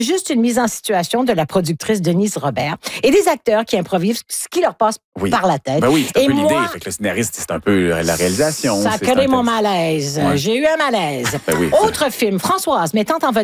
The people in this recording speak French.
juste une mise en situation de la productrice Denise Robert et des acteurs qui improvisent ce qui leur passe par la tête. Ben oui, c'est un et peu moi, l'idée. Fait que le scénariste, c'est un peu la réalisation. ça a c'est créé un mon texte. malaise. Ouais. J'ai eu un malaise. Ben oui, Autre film, Françoise, mettant en vedette